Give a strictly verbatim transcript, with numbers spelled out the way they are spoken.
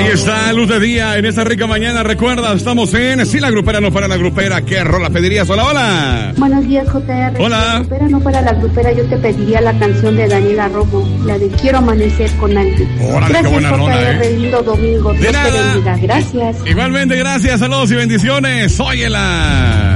Ahí está, luz de día en esta rica mañana. Recuerda, estamos en Si la Grupera no para la Grupera. ¿Qué rola pedirías? Hola, hola. Buenos días, J R. Hola. Si la Grupera no para la Grupera, yo te pediría la canción de Daniela Romo, la de Quiero amanecer con alguien. Órale, gracias, qué buena J R, rola, ¿eh? lindo domingo. De Dios nada. te bendiga. Gracias. Igualmente, gracias, saludos y bendiciones. Óyela.